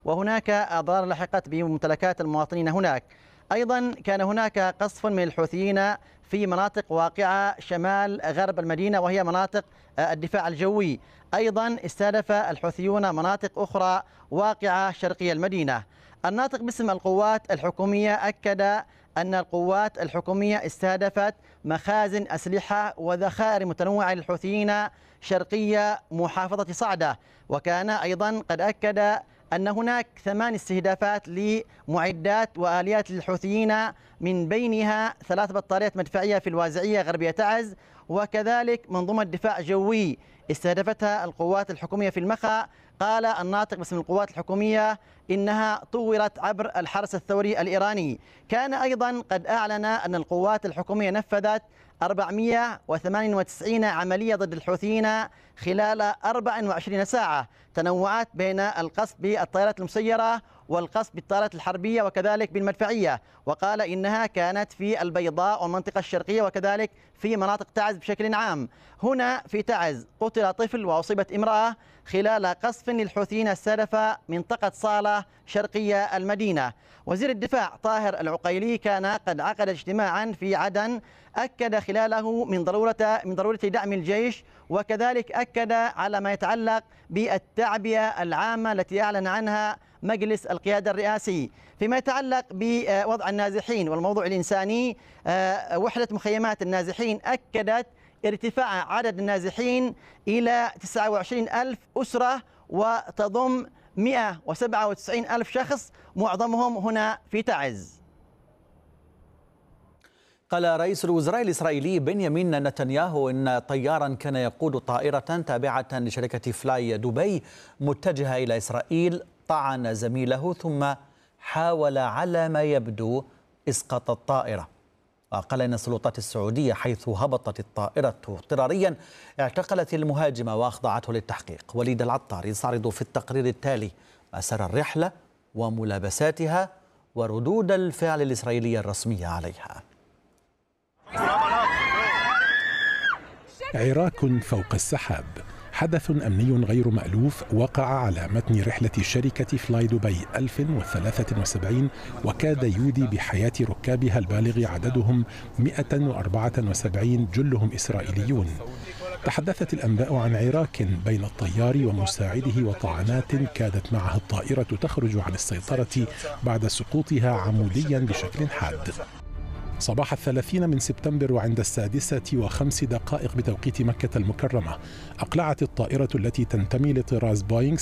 وهناك أضرار لحقت بممتلكات المواطنين هناك. أيضا كان هناك قصف من الحوثيين في مناطق واقعة شمال غرب المدينة وهي مناطق الدفاع الجوي. أيضا استهدف الحوثيون مناطق أخرى واقعة شرقي المدينة. الناطق باسم القوات الحكومية أكد أن القوات الحكومية استهدفت مخازن أسلحة وذخائر متنوعة للحوثيين شرقية محافظة صعدة. وكان أيضا قد أكد أن هناك 8 استهدافات لمعدات وآليات للحوثيين، من بينها 3 بطاريات مدفعية في الوازعية غربية تعز، وكذلك منظومة دفاع جوي استهدفتها القوات الحكومية في المخا. قال الناطق باسم القوات الحكومية إنها طورت عبر الحرس الثوري الإيراني. كان أيضا قد أعلن أن القوات الحكومية نفذت 498 عملية ضد الحوثيين خلال 24 ساعة، تنوعت بين القصف بالطائرات المسيرة والقصف بالطائرات الحربية وكذلك بالمدفعية. وقال إنها كانت في البيضاء والمنطقة الشرقية وكذلك في مناطق تعز بشكل عام. هنا في تعز قتل طفل وأصيبت امرأة خلال قصف للحوثيين استهدف منطقة صالة شرقية المدينة. وزير الدفاع طاهر العقيلي كان قد عقد اجتماعا في عدن أكد خلاله من ضرورة دعم الجيش، وكذلك أكد على ما يتعلق بالتعبئة العامة التي أعلن عنها مجلس القيادة الرئاسي. فيما يتعلق بوضع النازحين والموضوع الإنساني، وحدة مخيمات النازحين أكدت ارتفاع عدد النازحين إلى 29,000 أسرة، وتضم 197,000 شخص معظمهم هنا في تعز. قال رئيس الوزراء الإسرائيلي بنيامين نتنياهو إن طيارا كان يقود طائرة تابعة لشركة فلاي دبي متجهة إلى إسرائيل طعن زميله ثم حاول على ما يبدو إسقاط الطائرة. وقال إن السلطات السعودية حيث هبطت الطائرة اضطراريا اعتقلت المهاجم وأخضعته للتحقيق. وليد العطار يستعرض في التقرير التالي مسار الرحلة وملابساتها وردود الفعل الإسرائيلية الرسمية عليها. عراك فوق السحاب، حدث أمني غير مألوف وقع على متن رحلة شركة فلاي دبي 1073 وكاد يودي بحياة ركابها البالغ عددهم 174 جلهم إسرائيليون. تحدثت الأنباء عن عراك بين الطيار ومساعده وطعنات كادت معها الطائرة تخرج عن السيطرة بعد سقوطها عموديا بشكل حاد. صباح 30 من سبتمبر وعند 6:05 بتوقيت مكة المكرمة أقلعت الطائرة التي تنتمي لطراز بوينغ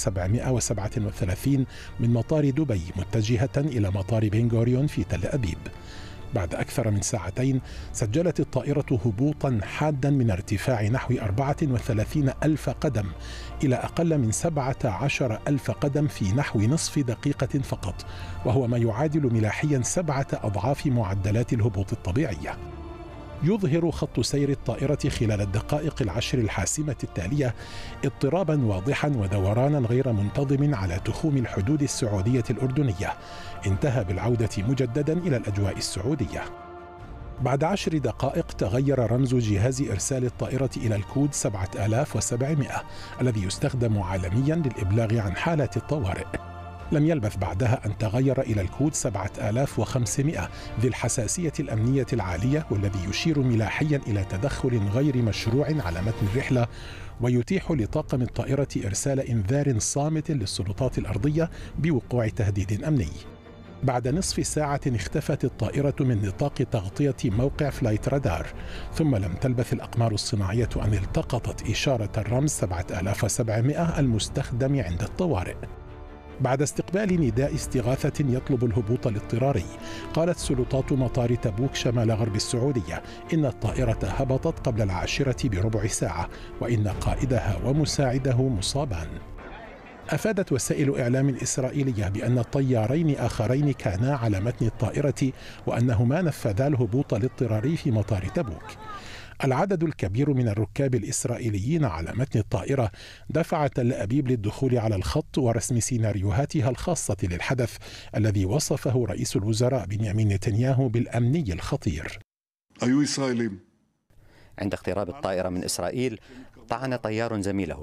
737 من مطار دبي متجهة إلى مطار بن غوريون في تل أبيب. بعد أكثر من ساعتين سجلت الطائرة هبوطا حادا من ارتفاع نحو 34,000 قدم إلى أقل من 17,000 قدم في نحو نصف دقيقة فقط، وهو ما يعادل ملاحيا 7 أضعاف معدلات الهبوط الطبيعية. يظهر خط سير الطائرة خلال الدقائق العشر الحاسمة التالية اضطرابا واضحا ودورانا غير منتظم على تخوم الحدود السعودية الأردنية، انتهى بالعودة مجددا إلى الأجواء السعودية. بعد 10 دقائق تغير رمز جهاز إرسال الطائرة إلى الكود 7700 الذي يستخدم عالميا للإبلاغ عن حالة الطوارئ. لم يلبث بعدها أن تغير إلى الكود 7500 ذي الحساسية الأمنية العالية، والذي يشير ملاحيا إلى تدخل غير مشروع على متن الرحلة، ويتيح لطاقم الطائرة إرسال إنذار صامت للسلطات الأرضية بوقوع تهديد أمني. بعد نصف ساعة اختفت الطائرة من نطاق تغطية موقع فلايت رادار، ثم لم تلبث الأقمار الصناعية أن التقطت إشارة الرمز 7700 المستخدم عند الطوارئ. بعد استقبال نداء استغاثة يطلب الهبوط الاضطراري، قالت سلطات مطار تبوك شمال غرب السعودية إن الطائرة هبطت قبل 10 بربع ساعة، وإن قائدها ومساعده مصابان. أفادت وسائل إعلام إسرائيلية بأن الطيارين آخرين كانا على متن الطائرة وأنهما نفذا الهبوط الاضطراري في مطار تبوك. العدد الكبير من الركاب الإسرائيليين على متن الطائرة دفع تل أبيب للدخول على الخط ورسم سيناريوهاتها الخاصة للحدث الذي وصفه رئيس الوزراء بنيامين نتنياهو بالأمني الخطير. أيها إسرائيليين، عند اقتراب الطائرة من إسرائيل طعن طيار زميله،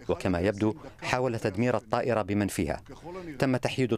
وكما يبدو حاول تدمير الطائرة بمن فيها. تم تحييد